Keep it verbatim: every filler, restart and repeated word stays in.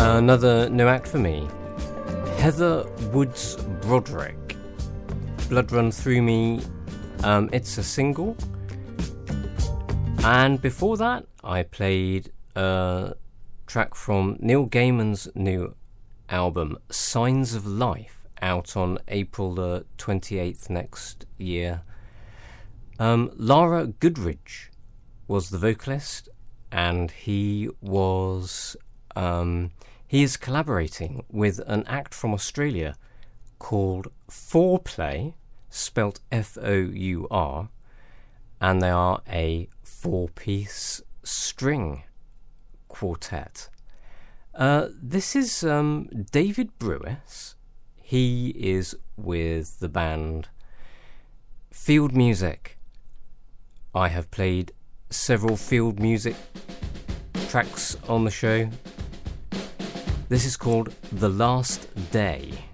Another new act for me. Heather Woods Broderick. Blood Run Through Me. Um, it's a single. And before that, I played a track from Neil Gaiman's new album, Signs of Life, out on April the twenty-eighth next year. Um, Lara Goodridge was the vocalist, and he was... Um, he is collaborating with an act from Australia called Fourplay, spelt F O U R, and they are a four-piece string quartet. Uh, this is um, David Brewis. He is with the band Field Music. I have played several Field Music tracks on the show. This is called The Last Day.